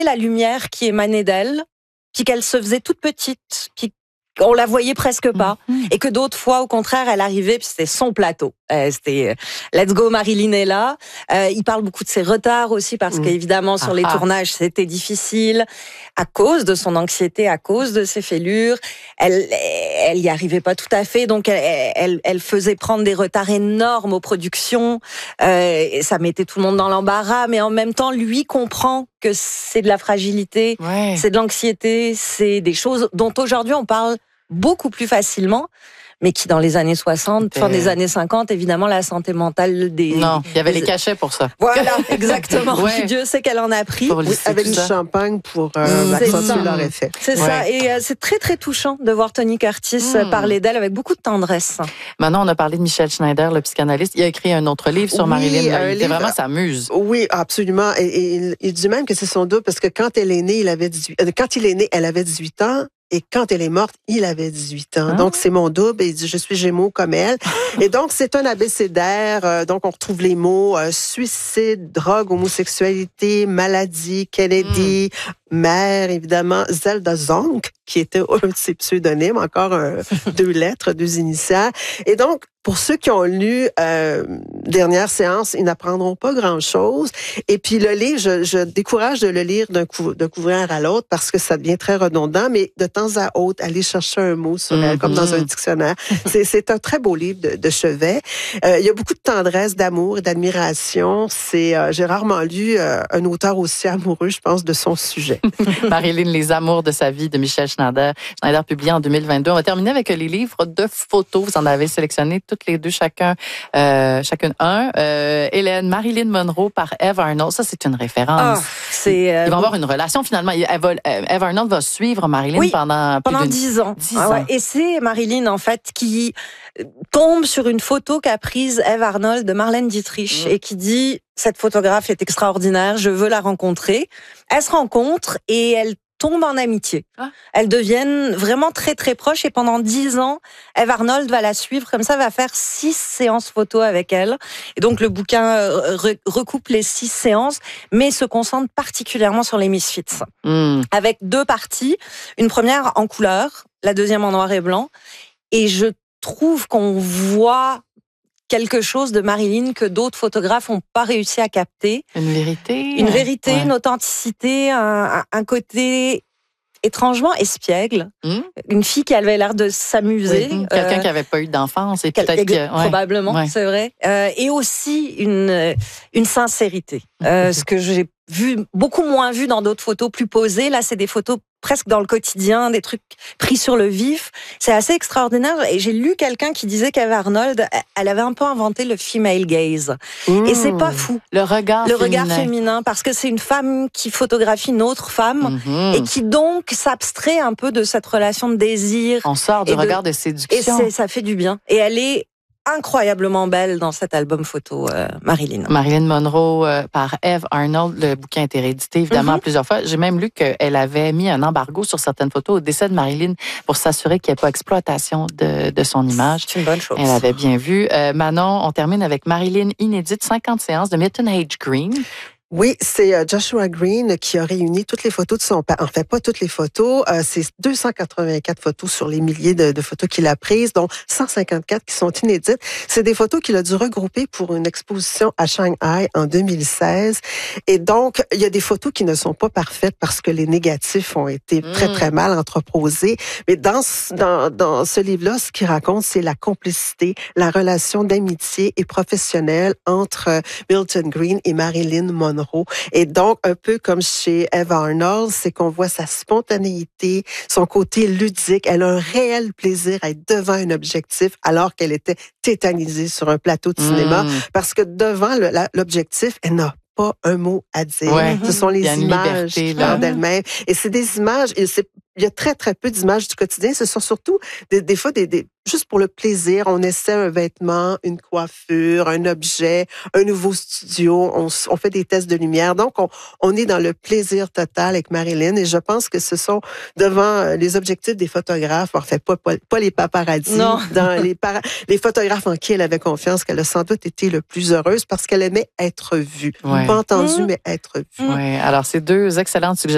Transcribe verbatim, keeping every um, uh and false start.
la lumière qui émanait d'elle, puis qu'elle se faisait toute petite, puis on la voyait presque pas, mm-hmm. et que d'autres fois, au contraire, elle arrivait, puis c'était son plateau. Euh, c'était euh, Let's go, Marilyn est là. Euh, il parle beaucoup de ses retards aussi, parce mm. qu'évidemment, sur ah, les ah. tournages, c'était difficile, à cause de son anxiété, à cause de ses fêlures. Elle, elle y arrivait pas tout à fait, donc elle, elle, elle faisait prendre des retards énormes aux productions. Euh, et ça mettait tout le monde dans l'embarras, mais en même temps, lui comprend que c'est de la fragilité, ouais. c'est de l'anxiété, c'est des choses dont aujourd'hui on parle beaucoup plus facilement, mais qui dans les années soixante, fin des années cinquante, évidemment, la santé mentale des... Non, il y avait des... les cachets pour ça. Voilà, exactement. ouais. Dieu sait qu'elle en a pris. Oui, avec du champagne pour euh, accentuer leur effet. C'est ouais. ça, et euh, c'est très très touchant de voir Tony Curtis mm. parler d'elle avec beaucoup de tendresse. Maintenant, on a parlé de Michel Schneider, le psychanalyste. Il a écrit un autre livre sur oui, Marilyn. Il était vraiment sa muse. Oui, absolument. Et, et il, il dit même que c'est son double, parce que quand elle est née, il avait dix-huit... quand il est né, elle avait dix-huit ans. Et quand elle est morte, il avait dix-huit ans. Ah. Donc, c'est mon double. Et il dit, je suis Gémeaux comme elle. Et donc, c'est un abécédaire. Euh, donc, on retrouve les mots euh, suicide, drogue, homosexualité, maladie, Kennedy, mm. mère, évidemment, Zelda Zonk, qui était un de ses pseudonymes, encore euh, deux lettres, deux initiales. Et donc, pour ceux qui ont lu euh, Dernière séance, ils n'apprendront pas grand-chose. Et puis le livre, je, je décourage de le lire d'un, coup, d'un couvreur à l'autre parce que ça devient très redondant, mais de temps à autre, aller chercher un mot sur elle, mm-hmm. comme dans un dictionnaire. C'est, c'est un très beau livre de, de chevet. Euh, il y a beaucoup de tendresse, d'amour et d'admiration. C'est, euh, j'ai rarement lu euh, un auteur aussi amoureux, je pense, de son sujet. Marilyn, Les amours de sa vie de Michel Schneider. Schneider publié en deux mille vingt-deux. On va terminer avec les livres de photos. Vous en avez sélectionné toutes les deux, chacun, euh, chacune un. Euh, Hélène, Marilyn Monroe par Eve Arnold. Ça, c'est une référence. Oh, c'est, euh, Ils vont avoir une relation, finalement. Eve, Eve Arnold va suivre Marilyn oui, pendant pendant dix ans. dix ah ans. Ouais. Et c'est Marilyn, en fait, qui tombe sur une photo qu'a prise Eve Arnold de Marlène Dietrich mmh. et qui dit, cette photographe est extraordinaire, je veux la rencontrer. Elle se rencontre et elle tombent en amitié. Ah. Elles deviennent vraiment très, très proches et pendant dix ans, Eve Arnold va la suivre comme ça, va faire six séances photos avec elle. Et donc, le bouquin re- recoupe les six séances, mais se concentre particulièrement sur les Misfits. Mm. Avec deux parties. Une première en couleur, la deuxième en noir et blanc. Et je trouve qu'on voit quelque chose de Marilyn que d'autres photographes n'ont pas réussi à capter. Une vérité. Une vérité, ouais. une authenticité, un, un côté étrangement espiègle. Mmh. Une fille qui avait l'air de s'amuser. Oui, quelqu'un euh, qui n'avait pas eu d'enfance. Et peut-être que, ouais. Probablement, ouais. c'est vrai. Euh, et aussi une, une sincérité. Euh, ce que j'ai vu, beaucoup moins vu dans d'autres photos plus posées. Là, c'est des photos presque dans le quotidien, des trucs pris sur le vif. C'est assez extraordinaire. Et j'ai lu quelqu'un qui disait qu'Eve Arnold, elle avait un peu inventé le female gaze. Mmh. Et c'est pas fou. Le regard Le féminin. regard féminin, parce que c'est une femme qui photographie une autre femme mmh. et qui donc s'abstrait un peu de cette relation de désir. On sort du regard de, de séduction. Et c'est, ça fait du bien. Et elle est incroyablement belle dans cet album photo, euh, Marilyn. Marilyn Monroe euh, par Eve Arnold. Le bouquin a été réédité évidemment mm-hmm. plusieurs fois. J'ai même lu qu'elle avait mis un embargo sur certaines photos au décès de Marilyn pour s'assurer qu'il n'y ait pas exploitation de, de son image. C'est une bonne chose. Elle avait bien vu. Euh, Manon, on termine avec Marilyn inédite, cinquante séances de Milton H. Green. Oui, c'est Joshua Green qui a réuni toutes les photos de son père. En fait, pas toutes les photos. Euh, c'est deux cent quatre-vingt-quatre photos sur les milliers de, de photos qu'il a prises, dont cent cinquante-quatre qui sont inédites. C'est des photos qu'il a dû regrouper pour une exposition à Shanghai en deux mille seize. Et donc, il y a des photos qui ne sont pas parfaites parce que les négatifs ont été mmh. très, très mal entreposés. Mais dans, dans, dans ce livre-là, ce qu'il raconte, c'est la complicité, la relation d'amitié et professionnelle entre Milton Green et Marilyn Monroe. Et donc, un peu comme chez Eve Arnold, c'est qu'on voit sa spontanéité, son côté ludique. Elle a un réel plaisir à être devant un objectif alors qu'elle était tétanisée sur un plateau de cinéma. Mmh. Parce que devant le, la, l'objectif, elle n'a pas un mot à dire. Ouais. Ce sont les images d'elle-même. Et c'est des images, et c'est, il y a très, très peu d'images du quotidien. Ce sont surtout des, des fois des, des juste pour le plaisir. On essaie un vêtement, une coiffure, un objet, un nouveau studio. On, on fait des tests de lumière. Donc, on, on est dans le plaisir total avec Marilyn. Et je pense que ce sont devant les objectifs des photographes, en fait, pas, pas, pas les paparazzis, non. dans les, para, les photographes en qui elle avait confiance, qu'elle a sans doute été le plus heureuse parce qu'elle aimait être vue. Ouais. Pas entendue, mmh. mais être vue. Ouais. Alors, c'est deux excellentes suggestions.